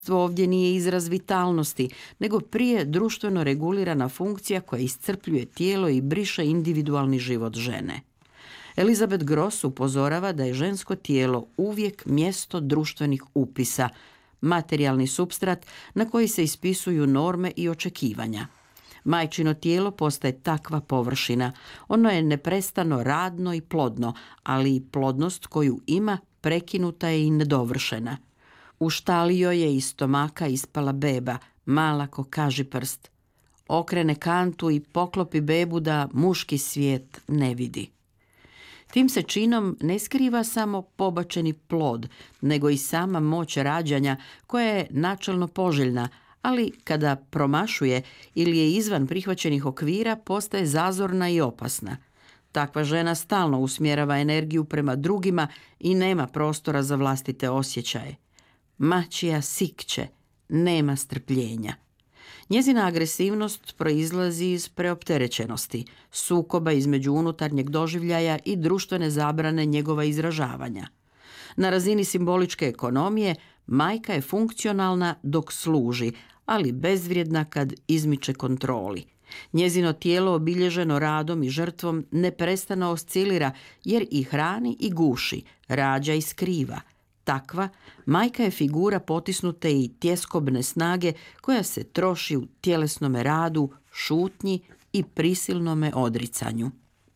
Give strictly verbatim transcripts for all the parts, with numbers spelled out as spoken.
ovdje nije izraz vitalnosti, nego prije društveno regulirana funkcija koja iscrpljuje tijelo i briše individualni život žene. Elizabeth Gross upozorava da je žensko tijelo uvijek mjesto društvenih upisa, materijalni supstrat na koji se ispisuju norme i očekivanja. Majčino tijelo postaje takva površina. Ono je neprestano radno i plodno, ali i plodnost koju ima prekinuta je i nedovršena. U štali joj je iz stomaka ispala beba, mala ko kažiprst. Okrene kantu i poklopi bebu da muški svijet ne vidi. Tim se činom ne skriva samo pobačeni plod, nego i sama moć rađanja koja je načelno poželjna, ali kada promašuje ili je izvan prihvaćenih okvira postaje zazorna i opasna. Takva žena stalno usmjerava energiju prema drugima i nema prostora za vlastite osjećaje. Mačija sikće, nema strpljenja. Njezina agresivnost proizlazi iz preopterećenosti, sukoba između unutarnjeg doživljaja i društvene zabrane njegova izražavanja. Na razini simboličke ekonomije majka je funkcionalna dok služi, ali bezvrijedna kad izmiče kontroli. Njezino tijelo obilježeno radom i žrtvom neprestano oscilira jer i hrani i guši, rađa i skriva. Takva, majka je figura potisnute i tjeskobne snage koja se troši u tjelesnome radu, šutnji i prisilnome odricanju.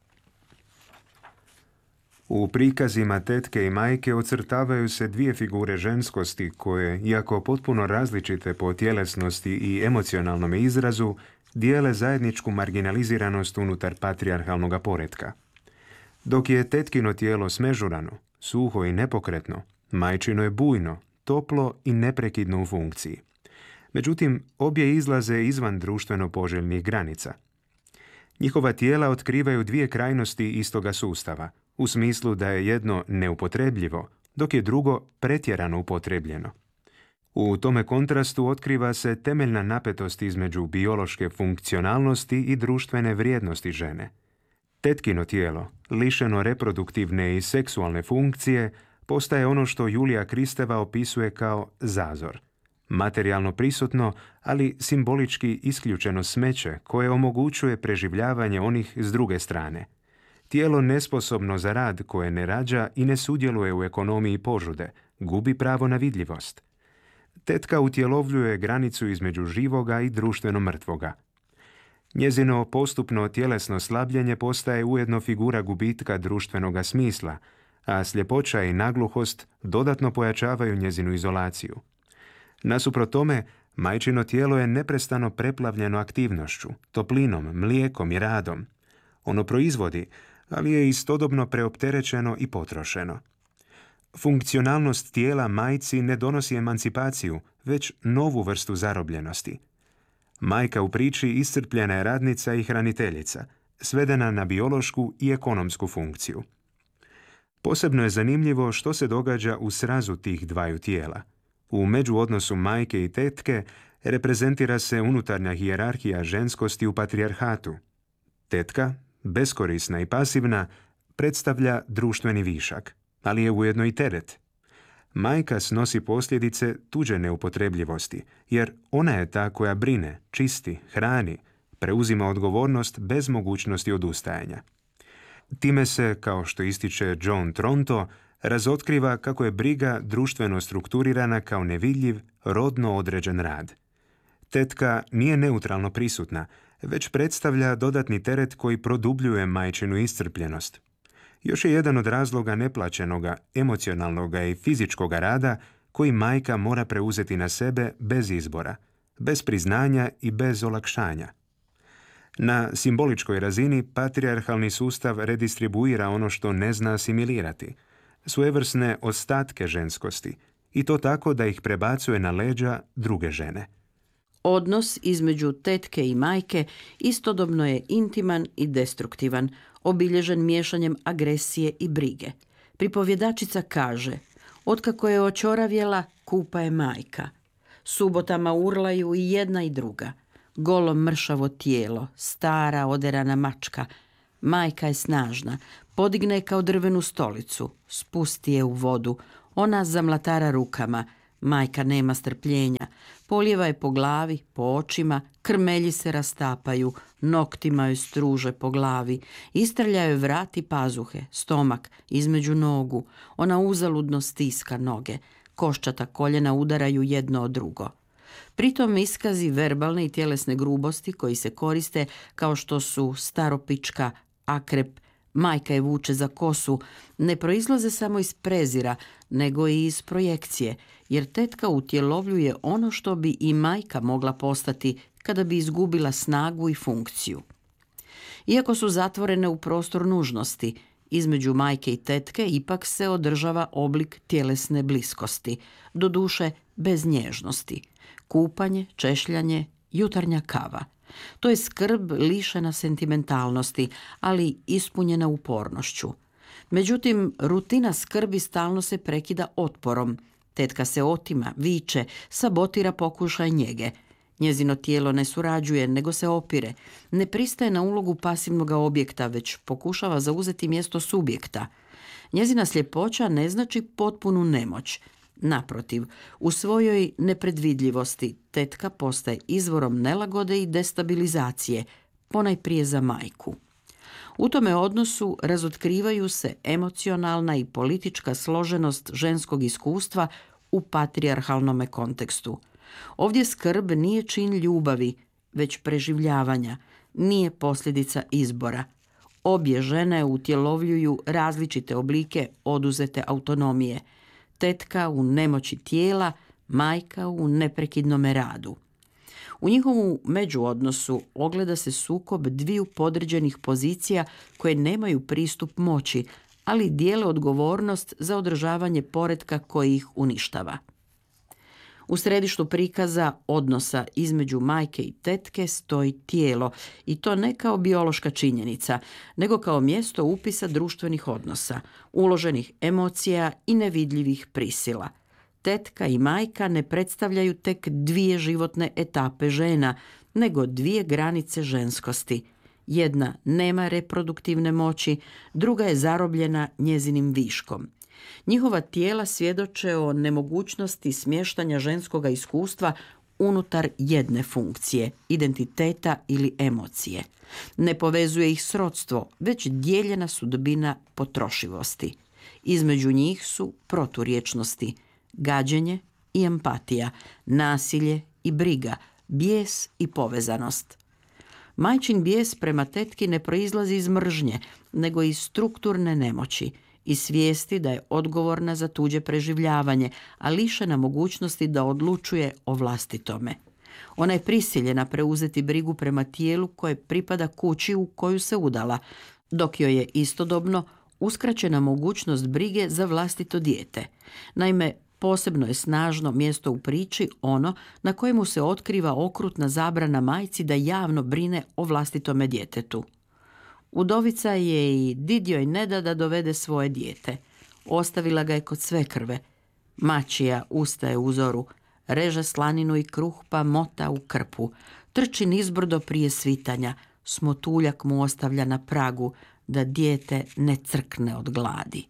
U prikazima tetke i majke ocrtavaju se dvije figure ženskosti koje, iako potpuno različite po tjelesnosti i emocionalnom izrazu, dijele zajedničku marginaliziranost unutar patrijarhalnog poretka. Dok je tetkino tijelo smežurano, suho i nepokretno, majčino je bujno, toplo i neprekidno u funkciji. Međutim, obje izlaze izvan društveno poželjnih granica. Njihova tijela otkrivaju dvije krajnosti istoga sustava, u smislu da je jedno neupotrebljivo, dok je drugo pretjerano upotrebljeno. U tome kontrastu otkriva se temeljna napetost između biološke funkcionalnosti i društvene vrijednosti žene. Tetkino tijelo, lišeno reproduktivne i seksualne funkcije, postaje ono što Julija Kristeva opisuje kao zazor. Materijalno prisutno, ali simbolički isključeno smeće koje omogućuje preživljavanje onih s druge strane. Tijelo nesposobno za rad koje ne rađa i ne sudjeluje u ekonomiji požude, gubi pravo na vidljivost. Tetka utjelovljuje granicu između živoga i društveno mrtvoga. Njezino postupno tjelesno slabljenje postaje ujedno figura gubitka društvenoga smisla, a sljepoća i nagluhost dodatno pojačavaju njezinu izolaciju. Nasuprot tome, majčino tijelo je neprestano preplavljeno aktivnošću, toplinom, mlijekom i radom. Ono proizvodi, ali je istodobno preopterećeno i potrošeno. Funkcionalnost tijela majci ne donosi emancipaciju, već novu vrstu zarobljenosti. Majka u priči iscrpljena je radnica i hraniteljica, svedena na biološku i ekonomsku funkciju. Posebno je zanimljivo što se događa u srazu tih dvaju tijela. U međuodnosu majke i tetke reprezentira se unutarnja hijerarhija ženskosti u patrijarhatu. Tetka, beskorisna i pasivna, predstavlja društveni višak, ali je ujedno i teret. Majka snosi posljedice tuđe neupotrebljivosti, jer ona je ta koja brine, čisti, hrani, preuzima odgovornost bez mogućnosti odustajanja. Time se, kao što ističe John Tronto, razotkriva kako je briga društveno strukturirana kao nevidljiv, rodno određen rad. Tetka nije neutralno prisutna, već predstavlja dodatni teret koji produbljuje majčinu iscrpljenost. Još je jedan od razloga neplaćenoga, emocionalnoga i fizičkoga rada koji majka mora preuzeti na sebe bez izbora, bez priznanja i bez olakšanja. Na simboličkoj razini patrijarhalni sustav redistribuira ono što ne zna asimilirati, svojevrsne ostatke ženskosti, i to tako da ih prebacuje na leđa druge žene. Odnos između tetke i majke istodobno je intiman i destruktivan, obilježen miješanjem agresije i brige. Pripovjedačica kaže: otkako je očoravjela, kupa je majka. Subotama urlaju i jedna i druga. Golo mršavo tijelo, stara oderana mačka. Majka je snažna, podigne je kao drvenu stolicu, spusti je u vodu. Ona zamlatara rukama, Majka nema strpljenja. Polijeva je po glavi, po očima, krmelji se rastapaju, noktima joj struže po glavi, istrljaju vrat i pazuhe, stomak, između nogu. Ona uzaludno stiska noge. Koščata koljena udaraju jedno od drugo. Pritom iskazi verbalne i tjelesne grubosti koji se koriste kao što su staropička, akrep, majka je vuče za kosu, ne proizlaze samo iz prezira, nego i iz projekcije, jer tetka utjelovljuje ono što bi i majka mogla postati kada bi izgubila snagu i funkciju. Iako su zatvorene u prostor nužnosti, između majke i tetke ipak se održava oblik tjelesne bliskosti, doduše bez nježnosti. Kupanje, češljanje, jutarnja kava. To je skrb lišena sentimentalnosti, ali ispunjena upornošću. Međutim, rutina skrbi stalno se prekida otporom. Tetka se otima, viče, sabotira pokušaj njege. Njezino tijelo ne surađuje, nego se opire. Ne pristaje na ulogu pasivnog objekta, već pokušava zauzeti mjesto subjekta. Njezina sljepoća ne znači potpunu nemoć. Naprotiv, u svojoj nepredvidljivosti tetka postaje izvorom nelagode i destabilizacije, ponajprije za majku. U tome odnosu razotkrivaju se emocionalna i politička složenost ženskog iskustva u patrijarhalnome kontekstu. Ovdje skrb nije čin ljubavi, već preživljavanja, nije posljedica izbora. Obje žene utjelovljuju različite oblike oduzete autonomije. Tetka u nemoći tijela, majka u neprekidnome radu. U njihovu međuodnosu ogleda se sukob dviju podređenih pozicija koje nemaju pristup moći, ali dijele odgovornost za održavanje poretka koji ih uništava. U središtu prikaza odnosa između majke i tetke stoji tijelo, i to ne kao biološka činjenica, nego kao mjesto upisa društvenih odnosa, uloženih emocija i nevidljivih prisila. Tetka i majka ne predstavljaju tek dvije životne etape žena, nego dvije granice ženskosti. Jedna nema reproduktivne moći, druga je zarobljena njezinim viškom. Njihova tijela svjedoče o nemogućnosti smještanja ženskoga iskustva unutar jedne funkcije, identiteta ili emocije. Ne povezuje ih srodstvo, već dijeljena sudbina potrošivosti. Između njih su proturječnosti, gađenje i empatija, nasilje i briga, bijes i povezanost. Majčin bijes prema tetki ne proizlazi iz mržnje, nego iz strukturne nemoći i svijesti da je odgovorna za tuđe preživljavanje, a lišena mogućnosti da odlučuje o vlastitome. Ona je prisiljena preuzeti brigu prema tijelu koje pripada kući u koju se udala, dok joj je istodobno uskraćena mogućnost brige za vlastito dijete. Naime, posebno je snažno mjesto u priči ono na kojemu se otkriva okrutna zabrana majci da javno brine o vlastitome djetetu. Udovica je i did joj ne da da dovede svoje dijete. Ostavila ga je kod svekrve. Mačija ustaje u zoru, reže slaninu i kruh pa mota u krpu. Trči nizbrdo prije svitanja, smotuljak mu ostavlja na pragu da dijete ne crkne od gladi.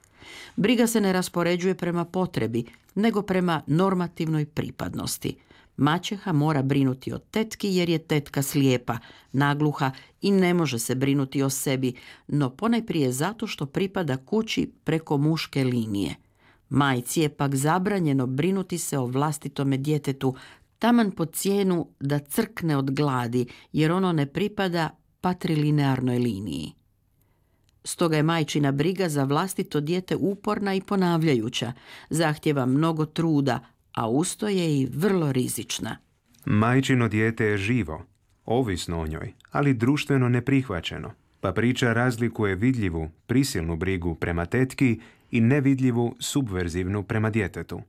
Briga se ne raspoređuje prema potrebi, nego prema normativnoj pripadnosti. Maćeha mora brinuti o tetki jer je tetka slijepa, nagluha i ne može se brinuti o sebi, no ponajprije zato što pripada kući preko muške linije. Majci je pak zabranjeno brinuti se o vlastitome djetetu, taman po cijenu da crkne od gladi, jer ono ne pripada patrilinearnoj liniji. Stoga je majčina briga za vlastito dijete uporna i ponavljajuća, zahtjeva mnogo truda, a usto je i vrlo rizična. Majčino dijete je živo, ovisno o njoj, ali društveno neprihvaćeno, pa priča razlikuje vidljivu, prisilnu brigu prema tetki i nevidljivu, subverzivnu prema djetetu.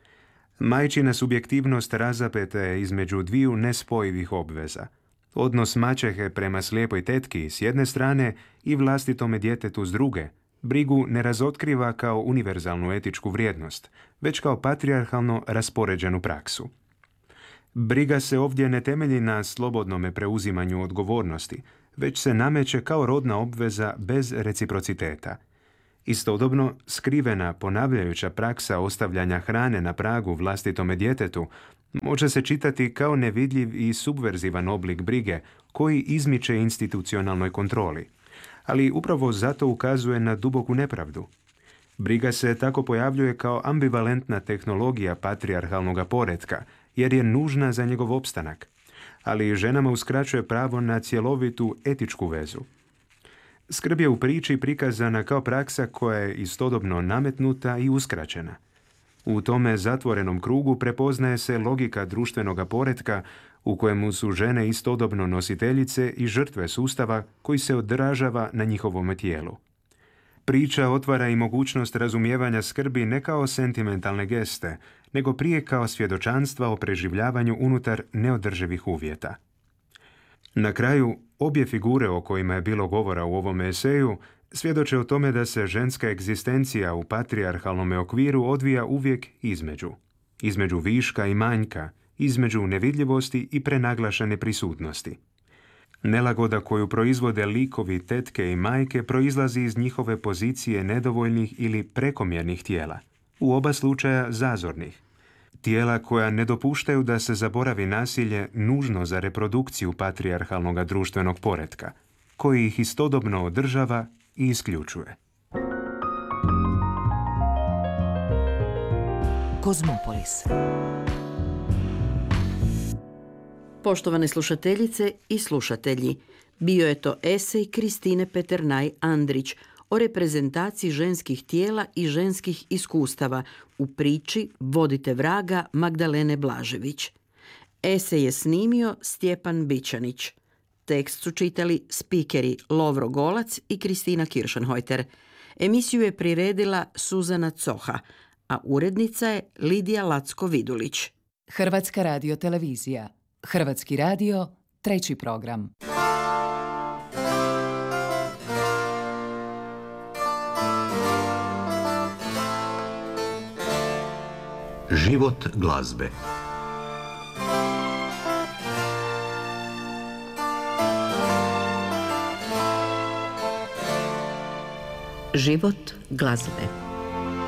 Majčina subjektivnost razapeta je između dviju nespojivih obveza. Odnos maćehe prema slijepoj tetki s jedne strane i vlastitome djetetu s druge, brigu ne razotkriva kao univerzalnu etičku vrijednost, već kao patrijarhalno raspoređenu praksu. Briga se ovdje ne temelji na slobodnome preuzimanju odgovornosti, već se nameće kao rodna obveza bez reciprociteta. Istodobno, skrivena, ponavljajuća praksa ostavljanja hrane na pragu vlastitome djetetu može se čitati kao nevidljiv i subverzivan oblik brige koji izmiče institucionalnoj kontroli, ali upravo zato ukazuje na duboku nepravdu. Briga se tako pojavljuje kao ambivalentna tehnologija patrijarhalnog poretka, jer je nužna za njegov opstanak, ali ženama uskraćuje pravo na cjelovitu etičku vezu. Skrb je u priči prikazana kao praksa koja je istodobno nametnuta i uskraćena. U tome zatvorenom krugu prepoznaje se logika društvenog poretka u kojemu su žene istodobno nositeljice i žrtve sustava koji se odražava na njihovom tijelu. Priča otvara i mogućnost razumijevanja skrbi ne kao sentimentalne geste, nego prije kao svjedočanstva o preživljavanju unutar neodrživih uvjeta. Na kraju, obje figure o kojima je bilo govora u ovom eseju svjedoče o tome da se ženska egzistencija u patrijarhalnom okviru odvija uvijek između. Između viška i manjka, između nevidljivosti i prenaglašene prisutnosti. Nelagoda koju proizvode likovi tetke i majke proizlazi iz njihove pozicije nedovoljnih ili prekomjernih tijela, u oba slučaja zazornih. Tijela koja ne dopuštaju da se zaboravi nasilje nužno za reprodukciju patrijarhalnog društvenog poretka, koji ih istodobno održava i isključuje. Kozmopolis. Poštovane slušateljice i slušatelji, bio je to esej Kristine Peternaj-Andrić o reprezentaciji ženskih tijela i ženskih iskustava u priči Vodite vraga Magdalene Blažević. Esej je snimio Stjepan Bičanić. Tekst su čitali spikeri Lovro Golac i Kristina Kiršenhojter. Emisiju je priredila Suzana Coha, a urednica je Lidija Lacko-Vidulić. Hrvatska radiotelevizija. Hrvatski radio, treći program. Život glazbe. Život glazbe.